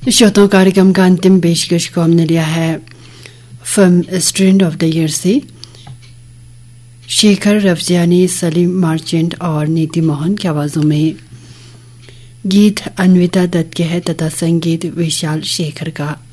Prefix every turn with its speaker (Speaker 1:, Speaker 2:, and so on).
Speaker 1: श्रोताओं, कार्यक्रम का अंतिम पेशकश को हमने लिया है film student of the year से शेखर रफजियानी, सलीम मार्चेंट और नीति मोहन की आवाजों में। गीत अन्विता दत्त के है तथा संगीत विशाल शेखर का।